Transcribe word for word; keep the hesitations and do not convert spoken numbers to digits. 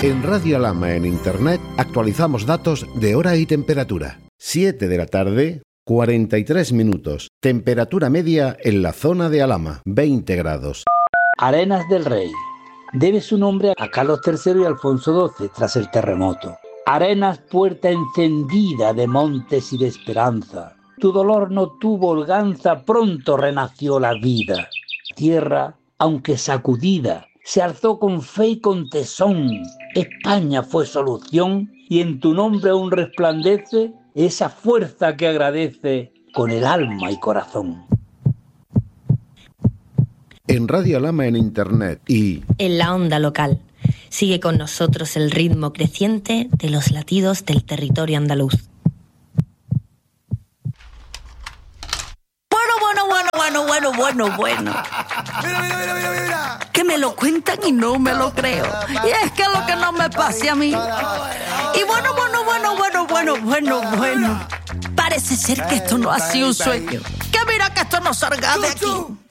En Radio Alhama en Internet actualizamos datos de hora y temperatura. siete de la tarde, cuarenta y tres minutos. Temperatura media en la zona de Alhama, veinte grados. Arenas del Rey. Debe su nombre a Carlos tercero y Alfonso doce tras el terremoto. Arenas, puerta encendida de montes y de esperanza. Tu dolor no tuvo holganza, pronto renació la vida. Tierra, aunque sacudida, se alzó con fe y con tesón. España fue solución y en tu nombre aún resplandece esa fuerza que agradece con el alma y corazón. En Radio Alhama en Internet y en la onda local. Sigue con nosotros el ritmo creciente de los latidos del territorio andaluz. Bueno, bueno, bueno, bueno, bueno, bueno. Mira, mira, mira, mira, mira. Que me lo cuentan y no me lo creo. Y es que lo que no me pase a mí. Y bueno, bueno, bueno, bueno, bueno, bueno, bueno. Parece ser que esto no ha sido un sueño. Que mira que esto no salga de aquí.